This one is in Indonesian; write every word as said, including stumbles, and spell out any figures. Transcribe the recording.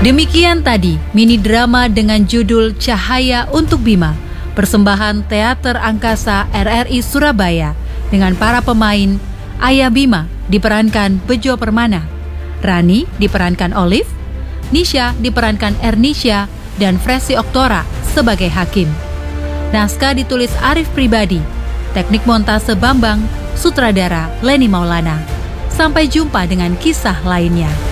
Demikian tadi mini drama dengan judul Cahaya untuk Bima, persembahan Teater Angkasa R R I Surabaya dengan para pemain. Ayah Bima diperankan Bejo Permana, Rani diperankan Olive, Nisha diperankan Ernisha, dan Fresi Oktora sebagai hakim. Naskah ditulis Arif Pribadi, teknik montase Bambang, sutradara Leni Maulana. Sampai jumpa dengan kisah lainnya.